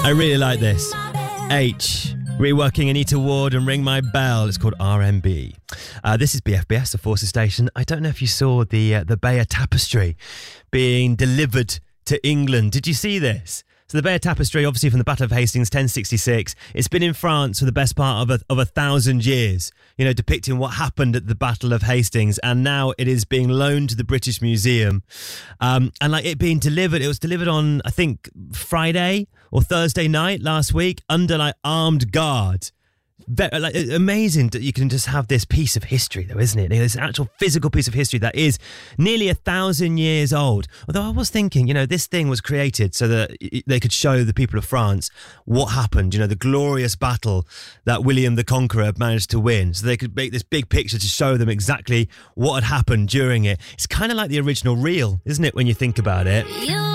I really like this. H. Reworking Anita Ward and Ring My Bell. It's called RMB. This is BFBS, the Forces Station. I don't know if you saw the Bayeux Tapestry being delivered to England. Did you see this? So the Bayeux Tapestry, obviously from the Battle of Hastings, 1066. It's been in France for the best part of 1,000 years, you know, depicting what happened at the Battle of Hastings. And now it is being loaned to the British Museum. And like it being delivered, it was delivered on, I think, Friday or Thursday night last week under like armed guard. Like, amazing that you can just have this piece of history, though, isn't it? This actual physical piece of history that is nearly 1,000 years old. Although I was thinking, you know, this thing was created so that they could show the people of France what happened, you know, the glorious battle that William the Conqueror managed to win. So they could make this big picture to show them exactly what had happened during it. It's kind of like the original reel, isn't it, when you think about it?